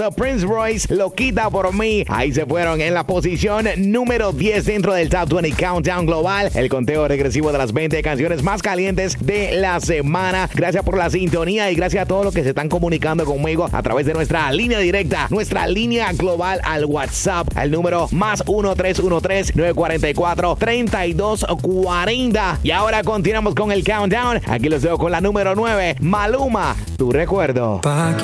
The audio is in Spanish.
Prince Royce, Loquita por mí. Ahí se fueron en la posición número 10 dentro del Top 20 Countdown Global. El conteo regresivo de las 20 canciones más calientes de la semana. Gracias por la sintonía y gracias a todos los que se están comunicando conmigo a través de nuestra línea directa, nuestra línea global al WhatsApp, al número más 1-313-944-3240. Y ahora continuamos con el countdown. Aquí los dejo con la número 9, Maluma, Tu Recuerdo.